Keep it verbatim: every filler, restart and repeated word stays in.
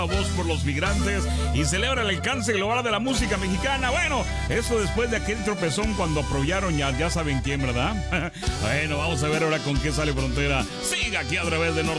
voz por los migrantes y celebra el alcance global de la música mexicana. Bueno, eso después de aquel tropezón cuando apoyaron ya, ya saben quién, ¿verdad? Bueno, vamos a ver ahora con qué sale Frontera. Siga aquí a través de Norte